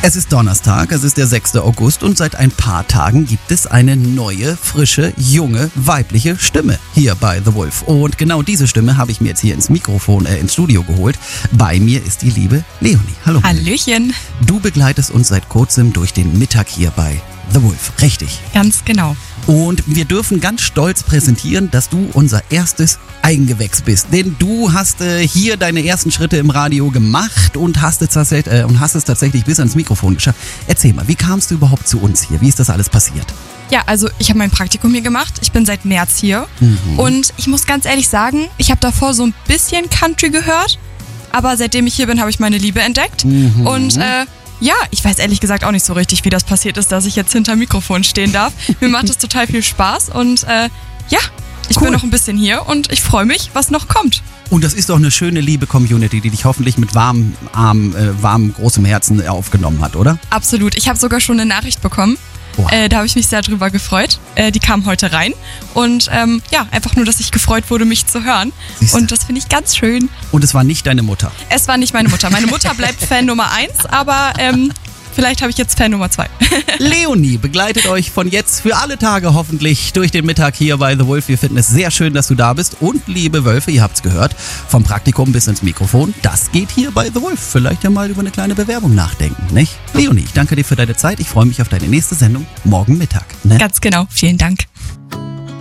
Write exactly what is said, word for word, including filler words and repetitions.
Es ist Donnerstag, es ist der sechster August und seit ein paar Tagen gibt es eine neue, frische, junge, weibliche Stimme hier bei The Wolf. Und genau diese Stimme habe ich mir jetzt hier ins Mikrofon, äh, ins Studio geholt. Bei mir ist die liebe Leonie. Hallo. Hallöchen. Du begleitest uns seit kurzem durch den Mittag hier bei The Wolf, richtig? Ganz genau. Und wir dürfen ganz stolz präsentieren, dass du unser erstes Eigengewächs bist. Denn du hast äh, hier deine ersten Schritte im Radio gemacht und hast, es tatsächlich, äh, und hast es tatsächlich bis ans Mikrofon geschafft. Erzähl mal, wie kamst du überhaupt zu uns hier? Wie ist das alles passiert? Ja, also ich habe mein Praktikum hier gemacht. Ich bin seit März hier. Mhm. Und ich muss ganz ehrlich sagen, ich habe davor so ein bisschen Country gehört. Aber seitdem ich hier bin, habe ich meine Liebe entdeckt. Mhm. Und äh, ja, ich weiß ehrlich gesagt auch nicht so richtig, wie das passiert ist, dass ich jetzt hinter Mikrofon stehen darf. Mir macht es total viel Spaß und äh, ja, ich cool. bin noch ein bisschen hier und ich freue mich, was noch kommt. Und das ist doch eine schöne, liebe Community, die dich hoffentlich mit warmem Arm, äh, warmem, großem Herzen aufgenommen hat, oder? Absolut. Ich habe sogar schon eine Nachricht bekommen. Wow. Äh, da habe ich mich sehr drüber gefreut. Äh, die kam heute rein. Und ähm, ja, einfach nur, dass ich gefreut wurde, mich zu hören. Siehste. Und das finde ich ganz schön. Und es war nicht deine Mutter? Es war nicht meine Mutter. Meine Mutter bleibt Fan Nummer eins, aber ähm, vielleicht habe ich jetzt Fan Nummer zwei. Leonie begleitet euch von jetzt für alle Tage hoffentlich durch den Mittag hier bei The Wolf. Wir finden es sehr schön, dass du da bist. Und liebe Wölfe, ihr habt's gehört, vom Praktikum bis ins Mikrofon, das geht hier bei The Wolf. Vielleicht ja mal über eine kleine Bewerbung nachdenken, nicht? Leonie, ich danke dir für deine Zeit. Ich freue mich auf deine nächste Sendung morgen Mittag. Ne? Ganz genau. Vielen Dank.